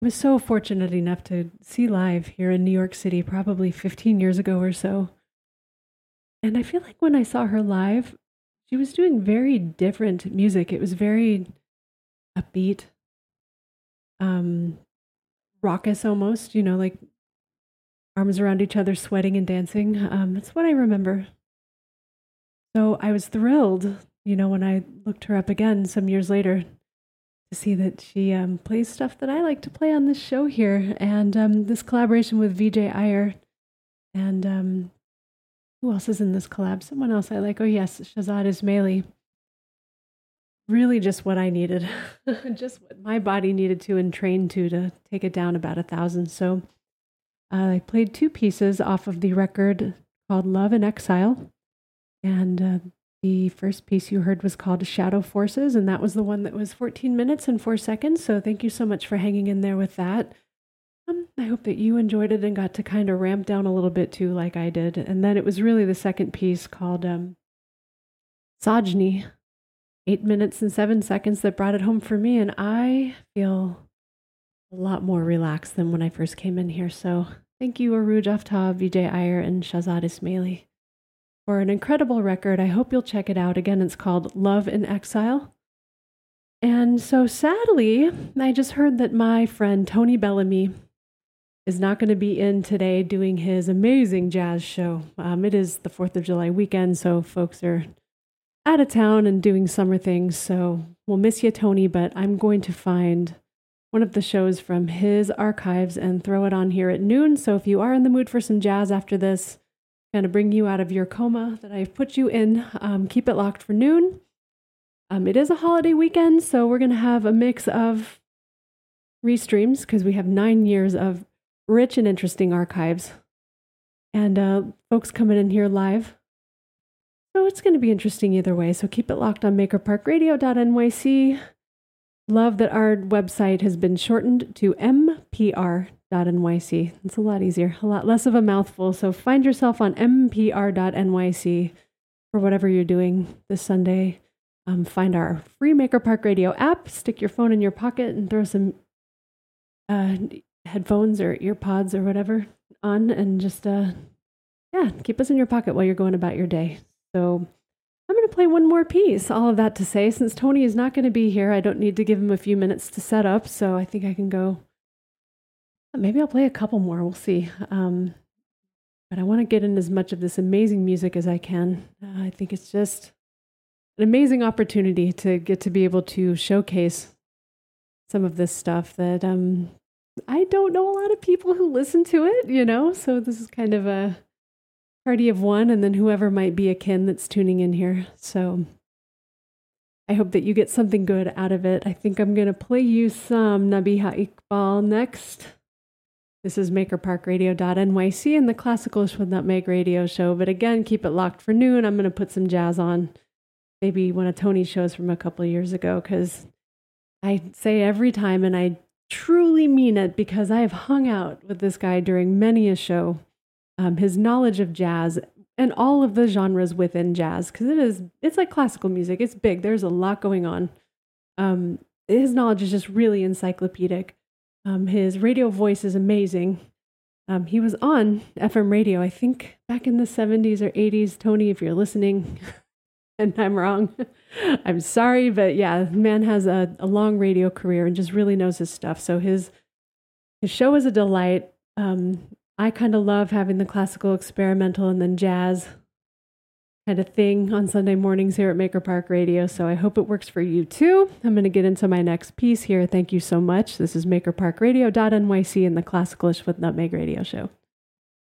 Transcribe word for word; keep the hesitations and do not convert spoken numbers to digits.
was so fortunate enough to see live here in New York City probably fifteen years ago or so. And I feel like when I saw her live, she was doing very different music. It was very upbeat, um, raucous almost, you know, like arms around each other, sweating and dancing. Um, that's what I remember. So I was thrilled, you know, when I looked her up again some years later to see that she um, plays stuff that I like to play on this show here. And um, this collaboration with Vijay Iyer. And um, who else is in this collab? Someone else I like. Oh, yes, Shahzad Ismaili. Really just what I needed. Just what my body needed to and trained to to take it down about a thousand. So uh, I played two pieces off of the record called Love in Exile. And uh, the first piece you heard was called Shadow Forces, and that was the one that was fourteen minutes and four seconds. So thank you so much for hanging in there with that. Um, I hope that you enjoyed it and got to kind of ramp down a little bit too, like I did. And then it was really the second piece called um, Sajni, eight minutes and seven seconds that brought it home for me. And I feel a lot more relaxed than when I first came in here. So thank you, Arooj Aftab, Vijay Iyer, and Shahzad Ismaili for an incredible record. I hope you'll check it out. Again, it's called Love in Exile. And so sadly, I just heard that my friend Tony Bellamy is not going to be in today doing his amazing jazz show. Um, it is the fourth of July weekend, so folks are out of town and doing summer things. So we'll miss you, Tony, but I'm going to find one of the shows from his archives and throw it on here at noon. So if you are in the mood for some jazz after this, kind of bring you out of your coma that I've put you in, um, keep it locked for noon. Um, it is a holiday weekend, so we're going to have a mix of restreams because we have nine years of rich and interesting archives. And uh, folks coming in here live. So it's going to be interesting either way. So keep it locked on maker park radio dot N Y C. Love that our website has been shortened to M P R dot N Y C. It's a lot easier, a lot less of a mouthful. So find yourself on M P R dot N Y C for whatever you're doing this Sunday. Um, find our free Maker Park Radio app, stick your phone in your pocket and throw some uh, headphones or ear pods or whatever on and just, uh, yeah, keep us in your pocket while you're going about your day. So I'm going to play one more piece. All of that to say, since Tony is not going to be here, I don't need to give him a few minutes to set up. So I think I can go. Maybe I'll play a couple more. We'll see. Um, but I want to get in as much of this amazing music as I can. Uh, I think it's just an amazing opportunity to get to be able to showcase some of this stuff that um, I don't know a lot of people who listen to it, you know? So this is kind of a party of one, and then whoever might be akin that's tuning in here. So I hope that you get something good out of it. I think I'm going to play you some Nabiha Iqbal next. This is maker park radio dot N Y C and the Classicalish with Nutmeg radio show. But again, keep it locked for noon. I'm going to put some jazz on. Maybe one of Tony's shows from a couple of years ago, because I say every time, and I truly mean it, because I have hung out with this guy during many a show. Um, his knowledge of jazz and all of the genres within jazz, because it is, it's like classical music. It's big. There's a lot going on. Um, his knowledge is just really encyclopedic. Um, his radio voice is amazing. Um, he was on F M radio, I think, back in the seventies or eighties. Tony, if you're listening, and I'm wrong, I'm sorry, but yeah, the man has a, a long radio career and just really knows his stuff. So his his show is a delight. Um, I kind of love having the classical, experimental, and then jazz kind of thing on Sunday mornings here at Maker Park Radio. So I hope it works for you too. I'm going to get into my next piece here. Thank you so much. This is maker park radio dot N Y C and the Classicalish with Nutmeg radio show.